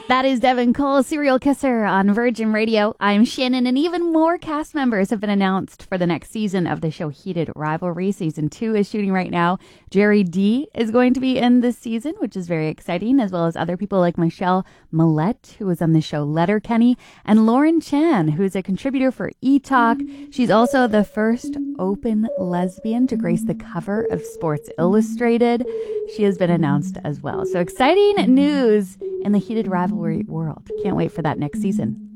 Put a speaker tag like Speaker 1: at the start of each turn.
Speaker 1: That is Devin Cole, Serial Kisser on Virgin Radio. I'm Shannon, and even more cast members have been announced for the next season of the show Heated Rivalry. Season 2 is shooting right now. Jerry D is going to be in this season, which is very exciting, as well as other people like Michelle Millette, who was on the show Letterkenny, and Lauren Chan, who's a contributor for E-Talk. She's also the first open lesbian to grace the cover of Sports Illustrated. She has been announced as well. So exciting news in the Heated Rivalry world. Can't wait for that next season.